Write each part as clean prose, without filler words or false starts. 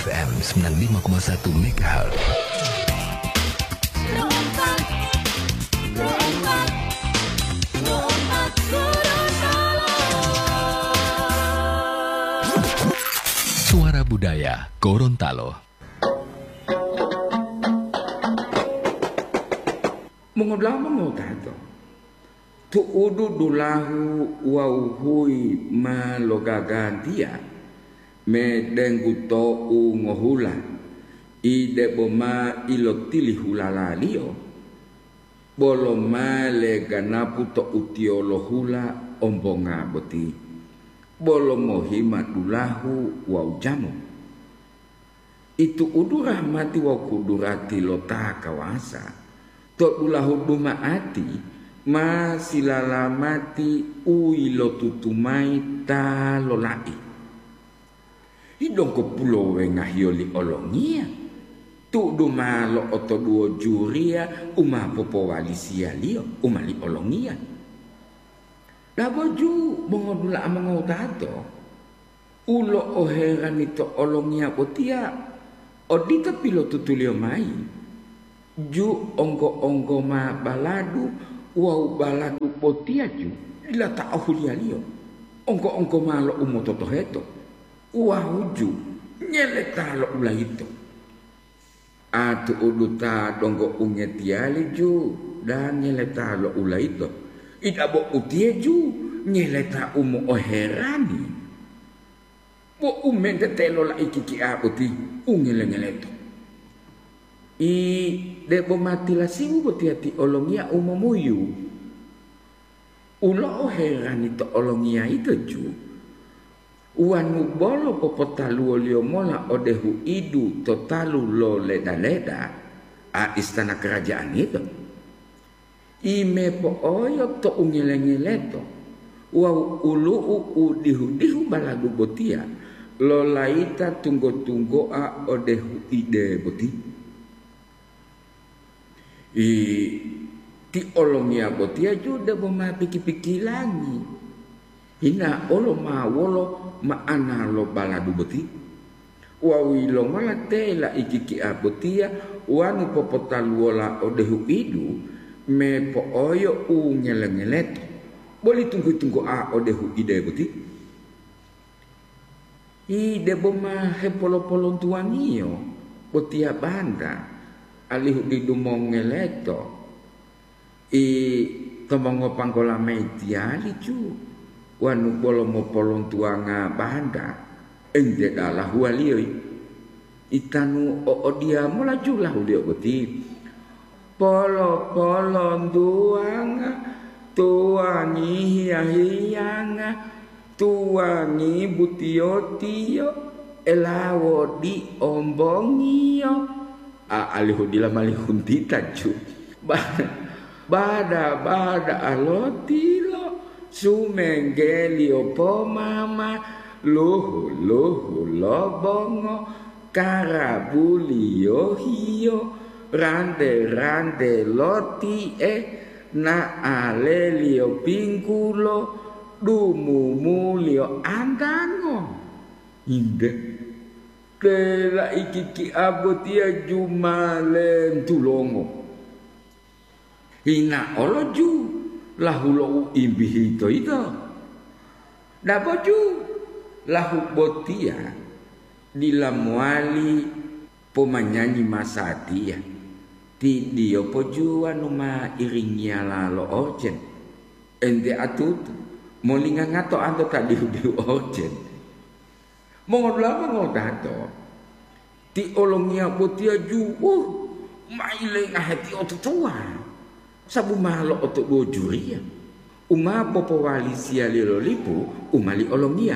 FM 95,1 MHz. Suara Budaya Gorontalo. Mengoblama mau tato. Tu udu dulahu wauhui malogagantia me denguto u ngohula ide boma ilotili hulala lio bolo male ganapu to utiolo hula ombonga boti bolo mohima dulahu wau jamu itu udu rahmati wa kudurati lota kawasa to dulahu duma ati ma silalamati uilo tutumai ta lolai hidong ko pulo wengahioli olongia tu duma lo oto duo juria uma popo walisia lio umali olongia daboju mongodula amangotato ulo oheran itu olongia potia odita pilo tutulio mai ju onggo ma baladu wau baladu potia ju ila ta'ahulia lio ongko malo umototo heto wauju nyeleta lo ulaito atu uduta donggo ungetiali ju dan nyeleta lo ulaito idabo utie ju nyeleta umo oherani bo umente telo la ikiki aputi ungele-ngeleto I debo mati la siu botiati olongia umomuyu ulo oherani to olongia itu ju wanu bolo popotalu olio mola odehu idu totalu lo leda-leda a istana kerajaan itu ime po oyo to ungele-ngeleto wau ulu dihu baladu botia lo laita tunggo a odehu ide boti ti olongia botia juda boma piki-piki lagi hina olo ma wolo ma ana lo baladu boti wawi lo mala tela ikiki abotia wanu popotalu ola odehu idu me po oyo u ngele-ngeleto boleh tunggu a odehu ide boti ide boma hepolo-polon tuanio botia banda alihu di dumong ngeleto tomongo panggola meitiali cu wanu bolo mo polong tuanga banda ende dalah walioi itanu dia mula julah ulio beti polong tuanga tuangi hianga tuangi butio elawo di ombongio alihu dila malihun titaju bada alotilo sumengelio pomama luhu lobongo karabulio hio rande loti na alelio pingkulo dumumulio andango inde Kela ikiki abotia jumalen tulongo. Hina oloju lahulo imbihito itu. Daboju lahu botia dilamwali pemanyanyi masatia. Ti dio pojuan numa iringnya lalo orjen. Ende atut molinga ngato anto tadi diu orjen. Mongodlama ngodato ti olongia botia ju maile ngaheti otutua sabu malo otu bojuria uma popo wali sia lilo lipu umali olongia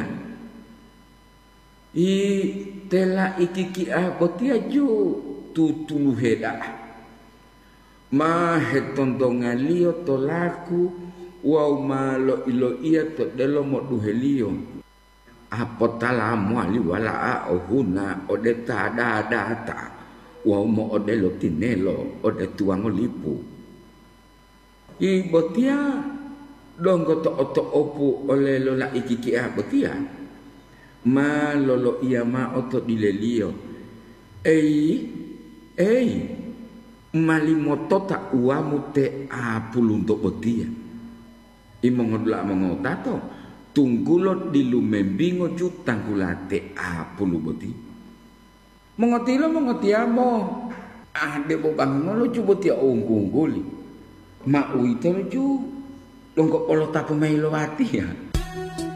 I tela ikiki botia ju tutulu heda ma hetondonga lio tolaku wau malo ilo ia to delo moduhelio apotala mwali wala ohuna ode data wa mo ode lo tinelo ode tuango lipu I botia donggo to oto opu oleh lo la ikiki botia ma lolo ia ma oto dilelio ei, malimoto tak uamu te apulunto botia. Imongodla mongotato, tunggulot di lumembingo jutang kulate apulu boti. Mongotiamo, ade bobang lo cubo tia ungguli. Ma uite lo ju, longkok polo tapu mailo wati ya.